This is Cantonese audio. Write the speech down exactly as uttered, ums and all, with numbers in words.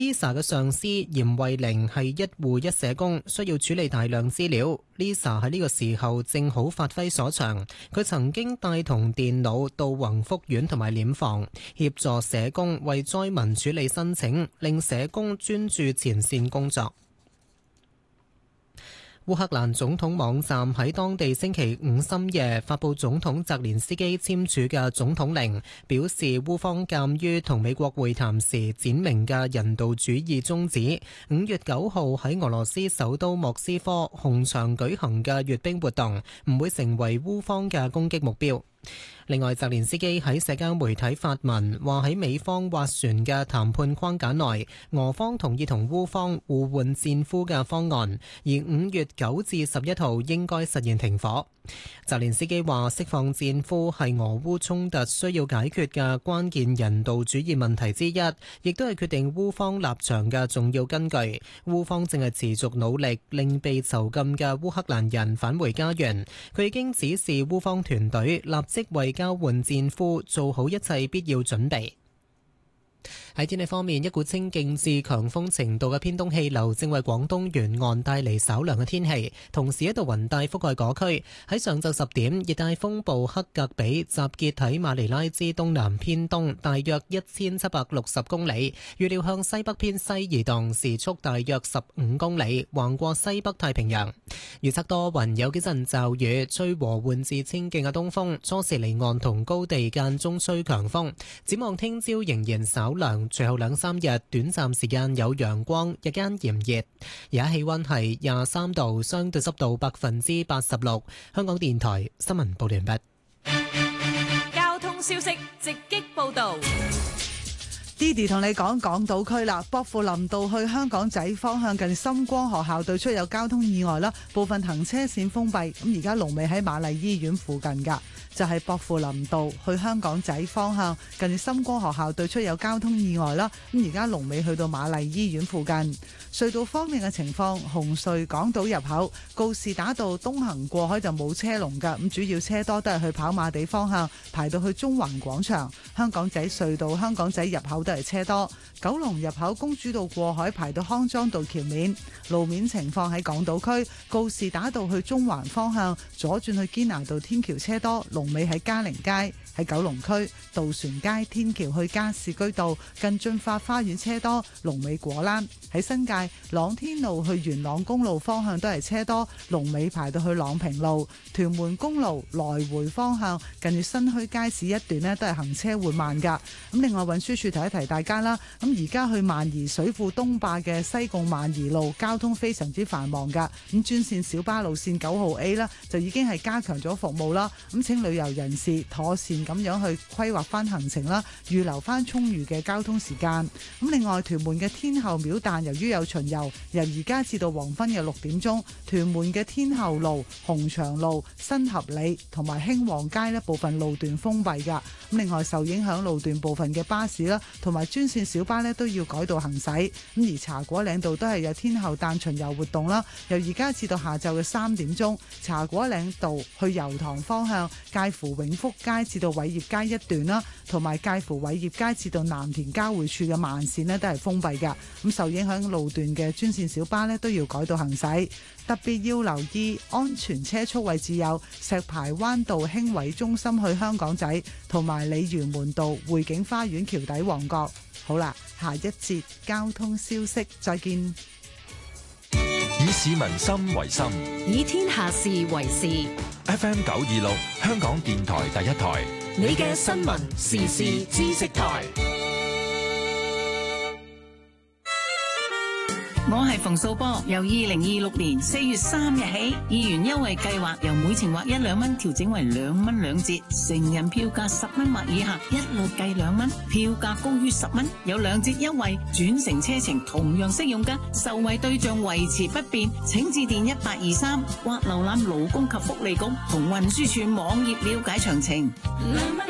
Lisa 嘅上司嚴慧玲係一戶一社工，需要處理大量資料。Lisa 喺呢個時候正好發揮所長，佢曾經帶同電腦到宏福苑同埋殮房，協助社工為災民處理申請，令社工專注前線工作。烏克蘭總統網站喺當地星期五深夜發布總統澤連斯基簽署嘅總統令，表示烏方鑑於同美國會談時闡明嘅人道主義宗旨，五月九號喺俄羅斯首都莫斯科紅場舉行嘅閱兵活動唔會成為烏方嘅攻擊目標。另外，澤連斯基喺社交媒體發文話喺美方斡旋嘅談判框架內，俄方同意同烏方互換戰俘嘅方案，而五月九至十一號應該實現停火。澤連斯基話釋放戰俘係俄烏衝突需要解決嘅關鍵人道主義問題之一，亦都係決定烏方立場嘅重要根據。烏方正係持續努力令被囚禁嘅烏克蘭人返回家園。佢已經指示烏方團隊立即為交換戰俘做好一切必要準備。喺天氣方面，一股清勁至強風程度嘅偏東氣流正為廣東沿岸帶嚟稍涼嘅天氣，同時一道雲帶覆蓋嗰區。喺上晝十點，熱帶風暴克格比集結喺馬尼拉之東南偏東大約一千七百六十公里，預料向西北偏西移動，時速大約十五公里，橫過西北太平洋。預測多雲，有幾陣驟雨，吹和緩至清勁嘅東風，初時離岸同高地間中吹強風。展望聽朝仍然稍涼，隨後兩三日短暫時間有陽光，日間炎熱。而家氣溫係廿三度，相對濕度百分之八十六。香港電台新聞報道完畢。 交通消息直擊報道。 Didi 同你講港島區啦，薄扶林道去香港仔方向近深光學校對出有交通意外啦，部分行車線封閉。咁而家龍尾喺瑪麗醫院附近噶。就係薄扶林道去香港仔方向近深光學校對出有交通意外啦，咁而家龍尾去到瑪麗醫院附近。隧道方面嘅情況，紅隧港島入口告士打道東行過海就冇車龍㗎，咁主要車多都係去跑馬地方向排到去中環廣場。香港仔隧道香港仔入口都係車多，九龍入口公主道過海排到康莊道橋面。路面情況喺港島區告士打道去中環方向左轉去堅拿道天橋車多，龍尾喺嘉寧街。喺九龍區渡船街天橋去加士居道近駿發花園車多，龍尾果欄。喺新界朗天路去元朗公路方向都係車多，龍尾排到去朗平路。屯門公路來回方向近住新墟街市一段呢都係行車緩慢噶。咁另外運輸署提一提大家啦，咁而家去萬宜水庫東壩嘅西貢萬宜路交通非常之繁忙噶，咁專線小巴路線九號 A 啦就已經係加強咗服務啦，咁請旅遊人士妥善咁樣去規劃翻行程啦，預留翻充裕嘅交通時間。咁另外屯門嘅天后廟誕由於有巡遊，由而家至到黃昏嘅六點鐘，屯門嘅天后路、紅牆路、新合里同埋興旺街呢部分路段封閉噶。咁另外受影響路段部分嘅巴士啦，同埋專線小巴呢都要改道行駛。咁而茶果嶺道都係有天后誕巡遊活動啦，由而家至到下晝嘅三點鐘，茶果嶺道去油塘方向介乎永福街至到偉業街一段啦，同埋介乎偉業街至到藍田交匯處嘅慢線呢都係封閉噶。咁受影響路段嘅專線小巴呢都要改道行駛，特別要留意安全車速位置有石排灣道興偉中心去香港仔，同埋鯉魚門道匯景花園橋底旺角。好啦，下一節交通消息再見。 以市民心為心， 以天下事為事。 F M 九二六香港電台第一台， 你嘅新聞時事知識台。 我係馮素波，由二零二六年四月三日起，議員優惠計劃由每程劃一兩蚊調整為兩蚊兩折，成人票價十蚊或以下一律計兩蚊，票價高於十蚊有兩折優惠，轉乘車程同樣適用㗎，受惠對象維持不變，請致電一八二三或瀏覽勞工及福利局同運輸署網頁了解詳情。兩蚊